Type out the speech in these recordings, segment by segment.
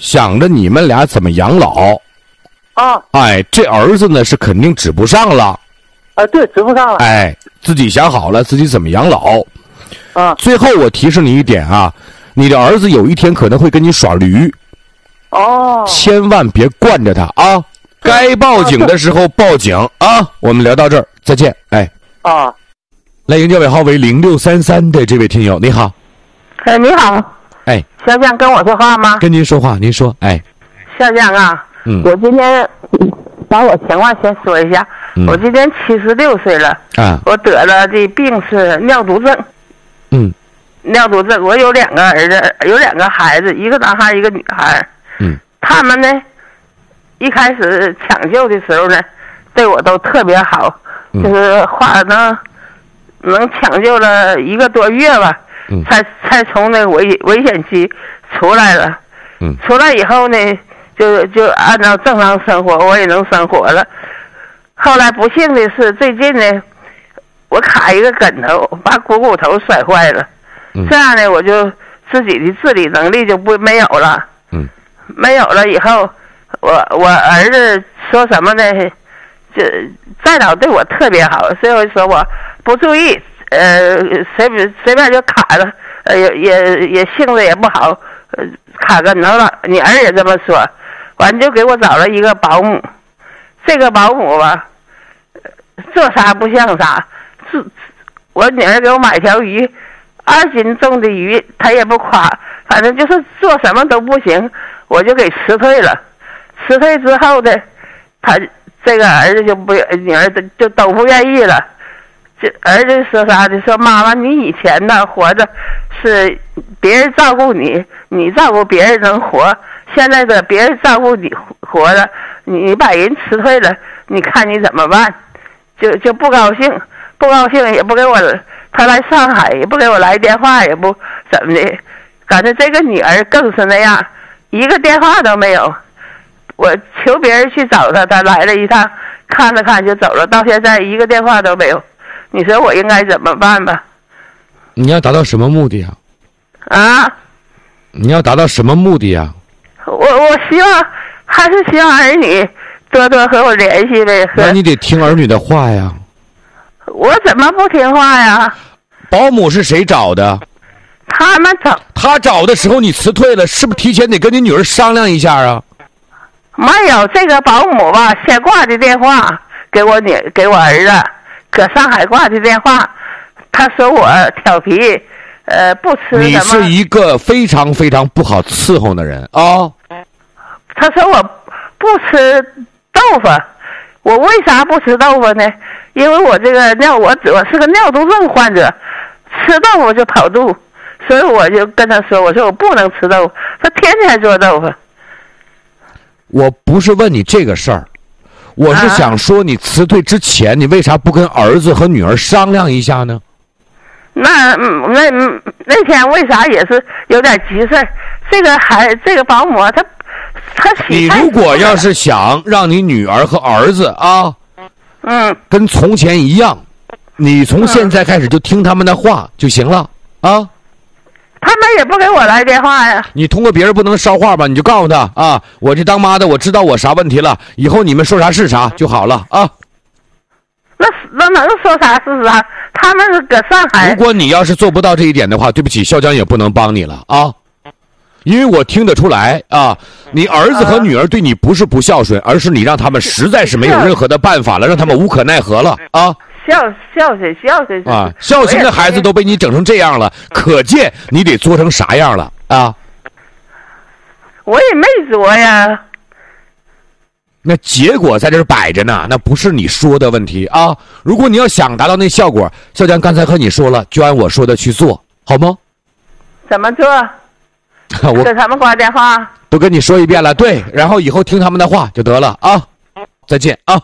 想着你们俩怎么养老。哎，这儿子呢是肯定指不上了。 对，指不上了。 哎，自己想好了自己怎么养老。最后我提示你一点啊，你的儿子有一天可能会跟你耍驴。千万别惯着他啊！该报警的时候报警啊！我们聊到这儿，再见。哎。来，营业尾号为0633的这位听友，你好。 你好。 哎， 小江跟我说话吗？ 跟您说话，您说。哎， 小江啊，我今天把我情况先说一下。我今年76岁了。我得了的病是尿毒症。尿毒症，我有2个儿子，有2个孩子，一个男孩，一个女孩。他们呢，一开始抢救的时候呢，对我都特别好，就是能抢救了1个多月吧，才从那个危险期出来了。出来以后呢，就按照正常生活，我也能生活了。后来不幸的是，最近呢，我卡一个跟头，把股头摔坏了。这样呢，我就自己的自理能力就没有了。没有了以后，我儿子说什么呢？就再老对我特别好，所以我说我不注意，随便就卡了，也性子也不好，卡跟头了。你儿也这么说，完就给我找了一个保姆。这个保姆吧，做啥不像啥。我女儿给我买条鱼，2斤重的鱼，她也不夸，反正就是做什么都不行。我就给辞退了。辞退之后呢，他这个儿子就不，女儿就都不愿意了。这儿子说啥的？说妈妈，你以前呢活着是别人照顾你，你照顾别人能活。现在的别人照顾你活了，你把人辞退了，你看你怎么办？就不高兴，不高兴也不给我，他来上海也不给我来电话，也不怎么的。感觉这个女儿更是那样。1个电话都没有，我求别人去找他，他来了一趟，看了看就走了，到现在1个电话都没有。你说我应该怎么办吧？ 你要达到什么目的啊？你要达到什么目的啊？ 我还是希望儿女多多和我联系呗。 那你得听儿女的话呀。 我怎么不听话呀？ 保姆是谁找的？他找的时候你辞退了，是不是提前得跟你女儿商量一下啊？ 没有，这个保姆吧，先挂的电话给我儿子，搁上海挂的电话，他说我调皮，不吃什么。 你是一个非常非常不好伺候的人啊。 他说我不吃豆腐，我为啥不吃豆腐呢？因为我这个我是个尿毒症患者，吃豆腐就跑肚。所以我就跟他说，我说我不能吃豆腐，他天天做豆腐。 我不是问你这个事儿，我是想说你辞退之前，你为啥不跟儿子和女儿商量一下呢？ 那天为啥也是有点急事？这个保姆他你如果要是想让你女儿和儿子啊，跟从前一样，你从现在开始就听他们的话就行了啊。 他们也不给我来电话呀。 你通过别人不能捎话吧？你就告诉他啊，我这当妈的我知道我啥问题了，以后你们说啥是啥就好了啊。 那能说啥是啥？他们是搁上海。 如果你要是做不到这一点的话，对不起，校长也不能帮你了啊。因为我听得出来啊，你儿子和女儿对你不是不孝顺，而是你让他们实在是没有任何的办法了，让他们无可奈何了啊。 孝顺啊！孝顺的孩子都被你整成这样了，可见你得作成啥样了啊！ 我也没作呀。 那结果在这儿摆着呢，那不是你说的问题啊！如果你要想达到那效果，校长刚才和你说了，就按我说的去做，好吗？ 怎么做？ 我给他们挂电话。 都跟你说一遍了，对，然后以后听他们的话就得了啊！再见啊！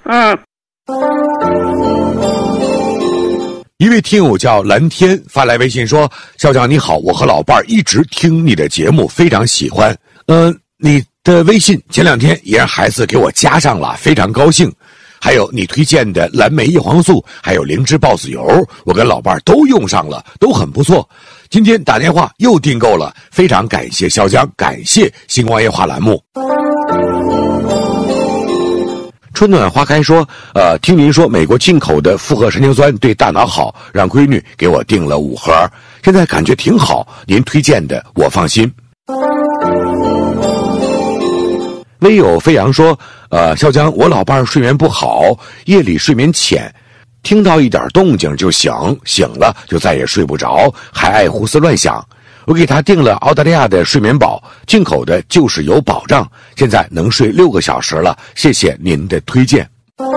一位听友叫蓝天发来微信说：校长你好，我和老伴儿一直听你的节目，非常喜欢。你的微信前2天也让孩子给我加上了，非常高兴。还有你推荐的蓝莓叶黄素，还有灵芝孢子油，我跟老伴儿都用上了，都很不错。 今天打电话又订购了，非常感谢潇江，感谢星光夜话栏目。春暖花开说，听您说美国进口的复合神经酸对大脑好，让闺女给我订了5盒，现在感觉挺好，您推荐的我放心。微有飞扬说，潇江，我老伴儿睡眠不好，夜里睡眠浅，听到一点动静就醒，醒了就再也睡不着，还爱胡思乱想。我给他订了澳大利亚的睡眠宝，进口的就是有保障，现在能睡6个小时了，谢谢您的推荐。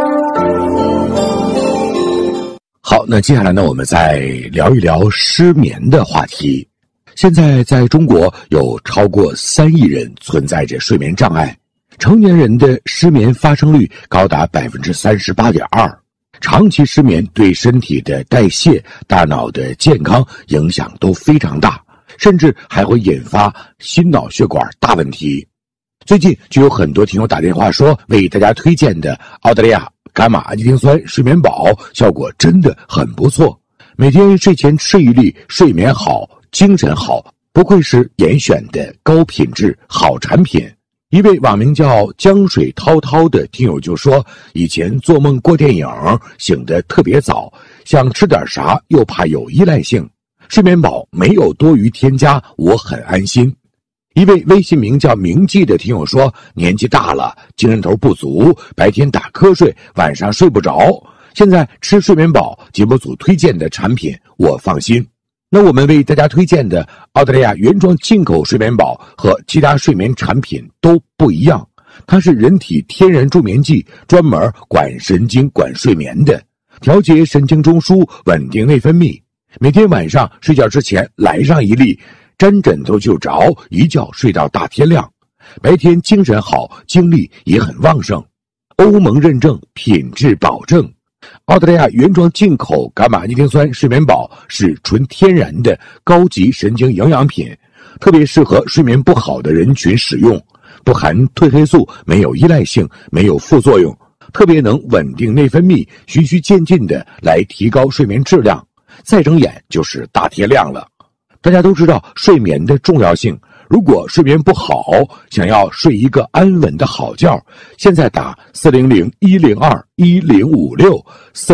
好，那接下来呢，我们再聊一聊失眠的话题。现在在中国有超过3亿人存在着睡眠障碍，成年人的失眠发生率高达 38.2%。长期失眠对身体的代谢、大脑的健康影响都非常大，甚至还会引发心脑血管大问题。最近就有很多听友打电话说，为大家推荐的澳大利亚伽马氨基丁酸睡眠宝效果真的很不错，每天睡前吃1粒，睡眠好，精神好，不愧是严选的高品质好产品。一位网名叫江水滔滔的听友就说，以前做梦过电影，醒得特别早，想吃点啥又怕有依赖性，睡眠宝没有多余添加，我很安心。一位微信名叫明记的听友说，年纪大了，精神头不足，白天打瞌睡，晚上睡不着，现在吃睡眠宝，节目组推荐的产品我放心。那我们为大家推荐的澳大利亚原装进口睡眠宝和其他睡眠产品都不一样，它是人体天然助眠剂，专门管神经管睡眠的，调节神经中枢，稳定内分泌。每天晚上睡觉之前来上1粒，沾枕头就着，一觉睡到大天亮，白天精神好，精力也很旺盛。欧盟认证，品质保证。澳大利亚原装进口伽马氨基丁酸睡眠宝是纯天然的高级神经营养品，特别适合睡眠不好的人群使用，不含褪黑素，没有依赖性，没有副作用，特别能稳定内分泌，循序渐进的来提高睡眠质量，再睁眼就是大天亮了。大家都知道睡眠的重要性，如果睡眠不好，想要睡一个安稳的好觉，现在打400-102-1056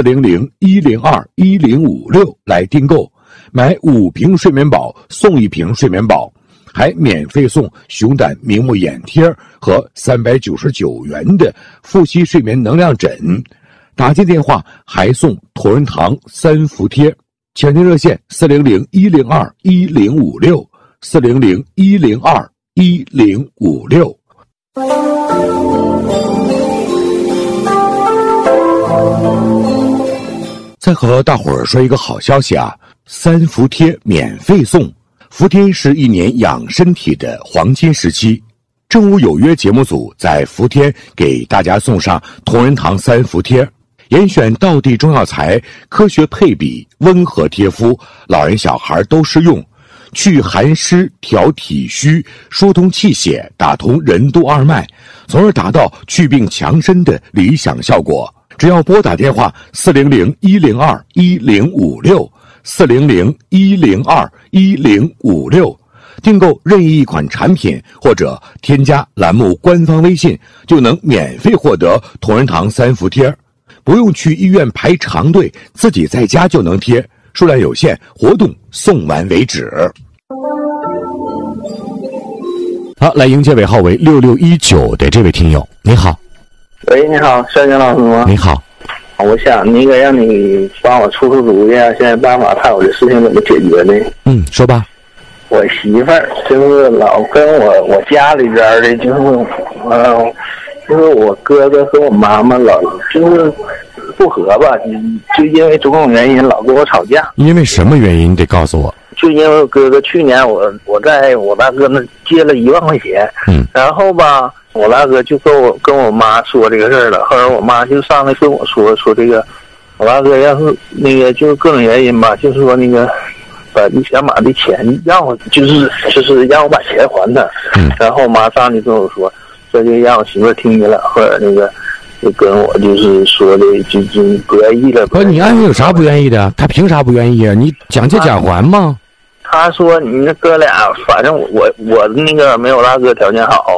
400-102-1056来订购，买5瓶睡眠宝送1瓶睡眠宝，还免费送熊胆明目眼贴和399元的复吸睡眠能量枕，打进电话还送同仁堂3伏贴。抢订热线400-102-1056 400-102-1056。再和大伙儿说一个好消息啊，3伏贴免费送。伏贴是1年养身体的黄金时期，正午有约节目组在伏贴给大家送上同仁堂3伏贴，严选道地中药材，科学配比，温和贴肤，老人小孩都适用，去寒湿，调体虚，疏通气血，打通任督二脉，从而达到祛病强身的理想效果。只要拨打电话400-102-1056 400-102-1056，订购任意一款产品，或者添加栏目官方微信，就能免费获得同仁堂3伏贴，不用去医院排长队，自己在家就能贴，数量有限，活动送完为止。好，来迎接尾号为6619的这位听友，你好。 喂，你好，肖军老师吗？ 你好， 我想让你帮我出主意啊，现在办法看我这事情怎么解决呢？ 说吧。 我媳妇儿就是老跟我家里边的，就是我哥哥和我妈妈老就是不和吧，就因为种种原因老跟我吵架。 因为什么原因？你得告诉我。 就因为我哥哥去年我在我大哥那借了1万块钱，然后吧，我大哥就跟我妈说这个事儿了。后来我妈就上来跟我说这个，我大哥要是那个就是各种原因吧，就是说那个想把这钱让我，就是让我把钱还他。然后我妈上来跟我说，这就让我媳妇听见了，后来那个就跟我就是说的就不愿意了。 不是你安有啥不愿意的？他凭啥不愿意啊？你讲借讲还吗？ 他说你那哥俩，反正我那个没有大哥条件好，